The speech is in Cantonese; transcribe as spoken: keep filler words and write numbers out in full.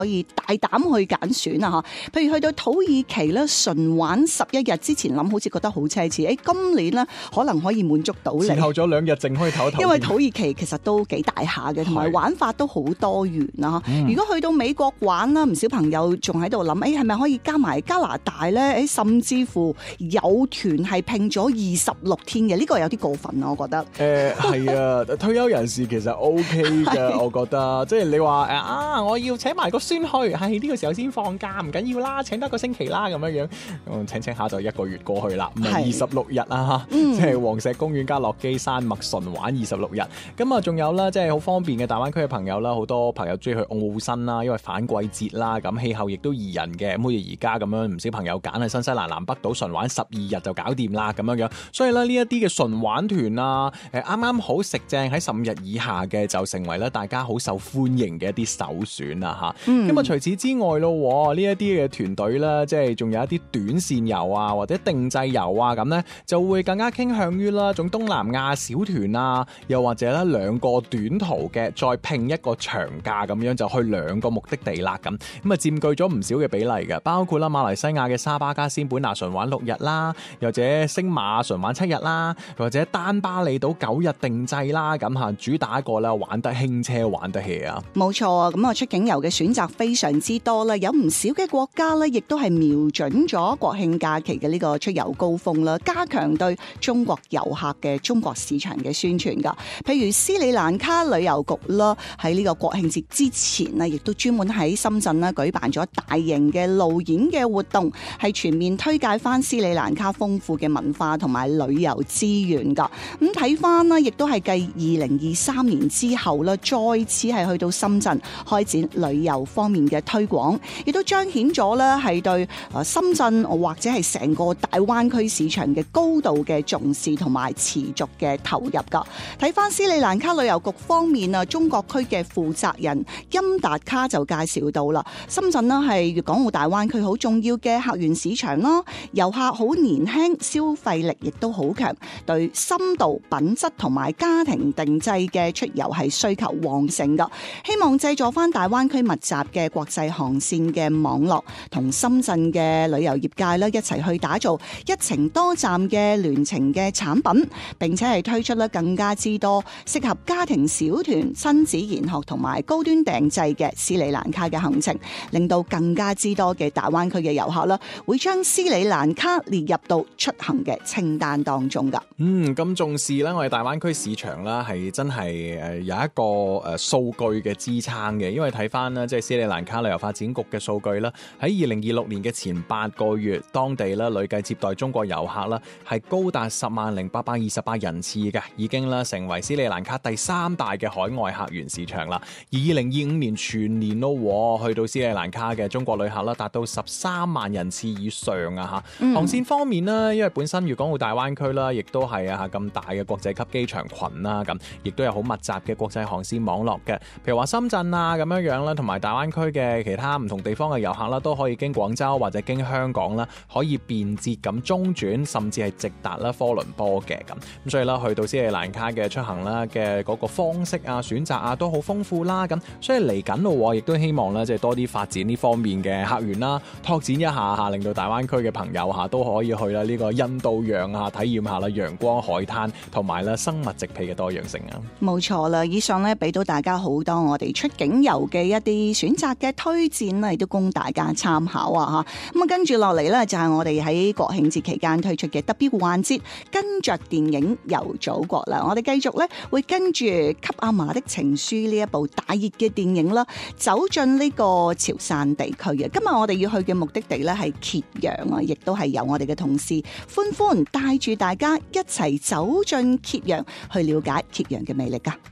可以大膽去揀選啊！嚇，譬如去到土耳其咧，純玩十一日之前諗好似覺得好奢侈，誒今年咧可能可以滿足到你。 前後咗兩日，淨可以唞一唞。 因為土耳其其實都幾大下嘅，同埋玩法都好多元啊！嗯、如果去到美國玩啦，唔少朋友仲喺度諗，誒係咪可以加埋加拿大咧？誒甚至乎有團係拼咗二十六天嘅，呢、這個有啲過分啊！我覺得。誒係、呃、啊，退休人士其實 O K 㗎，我覺得。即係你話誒啊，我要請埋個孫去，係、哎、呢、這個時候先放假，唔緊要啦，請多個星期啦咁樣樣，嗯，請請下就一個月過去啦，唔係二十六日啊，嗯、即係黃石公園加落基山脈純玩二十六日。咁啊，仲有啦，即係好方便嘅大灣區嘅朋友啦，好多朋友中意去澳新啦，因為反季節啦，咁氣候亦都宜人嘅，咁好似而家咁樣，唔少朋友揀喺新西蘭南北島純玩十二日就搞掂啦，咁樣樣。所以咧呢一啲嘅純玩團啊，誒啱啱好食正喺十五日以下嘅，就成為咧大家好受歡迎嘅一啲首選啊嚇。咁啊、嗯、除此之外咯，呢一啲嘅團隊咧，即係仲有一啲短線遊啊，或者定製遊啊，咁咧就會更加傾向於啦種東南亞小團啊，又或者咧兩個短途嘅，再拼一個長假咁樣就去兩個目的地啦，咁咁啊佔據咗唔少嘅比例嘅，包括啦馬來西亞嘅沙巴加仙本那純玩六日啦，又或者星馬純玩七日啦，或者丹巴利島九日定製啦，咁嚇主打一個啦玩得輕車玩得起啊！ 冇錯啊，咁啊出境遊嘅選擇非常之多啦，有唔少嘅國家咧，亦都係瞄準咗國慶假期嘅呢個出遊高峰啦，加強對中國遊客嘅中國市場嘅宣傳噶。譬如斯里蘭卡旅遊局啦，喺呢個國慶節之前啊，亦都專門喺深圳啦舉辦咗大型嘅路演嘅活動，係全面推介翻斯里蘭卡豐富嘅文化同埋旅遊資源噶。咁睇翻啦，亦都係繼二零二三年之後啦，再次係去到深圳開展旅遊方面嘅推廣，亦都彰顯咗咧係對誒深圳或者係成個大灣區市場嘅高度嘅重視同埋持續嘅投入噶。睇翻斯里蘭卡旅遊局方面啊，中國區嘅負責人欽達卡就介紹到啦，深圳呢係粵港澳大灣區好重要嘅客源市場啦，遊客好年輕，消費力亦都好強，對深度、品質同埋家庭定製嘅出遊係需求旺盛噶，希望製作翻大灣區密集嘅國際航線嘅網絡，同深圳嘅旅遊業界咧一齊去打造一程多站嘅聯程嘅產品，並且係推出咧更加之多適合家庭小團、親子研學同埋高端訂製嘅斯里蘭卡嘅行程，令到更加之多嘅大灣區嘅遊客啦，會將斯里蘭卡列入到出行嘅清單當中噶。 嗯，咁重視咧，我哋大灣區市場啦，係真係誒有一個誒數據嘅支撐嘅，因為睇翻啦，即係斯里蘭卡旅遊發展局嘅數據啦，喺二零二六年嘅前八個月，當地咧累計接待中國遊客啦係高達十萬零八百二十八人次嘅，已經啦成為斯里蘭卡第三大嘅海外客源市場啦。而二零二五年全年咯，去到斯里蘭卡嘅中國旅客啦達到十三萬人次以上啊嚇。航線方面啦，因為本身粵港澳大灣區啦，亦都係啊咁大嘅國際級機場群啦，咁亦都有好密集嘅國際航線網絡嘅，譬如話深圳啊咁樣樣啦，同埋大灣區嘅其他唔同地方嘅遊客啦，都可以經廣州或者經香港啦，可以便捷咁中轉，甚至係直達啦科倫坡嘅咁。咁所以啦，去到斯里蘭卡嘅出行啦嘅嗰個方式啊、選擇啊，都好豐富啦。咁所以嚟緊咯，亦都希望咧，即係多啲發展呢方面嘅客源啦，拓展一下嚇，令到大灣區嘅朋友嚇都可以去啦呢個印度洋啊，體驗下啦陽光海灘同埋咧生物植被嘅多樣性啊。 冇錯啦，以上咧俾到大家好多我哋出境遊嘅一啲選擇嘅推薦啦，亦都供大家參考啊嚇。咁啊，跟住落嚟咧就係我哋喺國慶節期間推出嘅特別環節，跟着電影遊祖國啦。我哋繼續咧會跟住《給阿嫲的情書》呢一部大熱嘅電影啦，走進呢個潮汕地區嘅。今日我哋要去嘅目的地咧係揭陽啊，亦都係由我哋嘅同事歡歡帶住大家一齊走進揭陽，去了解揭陽嘅魅力噶。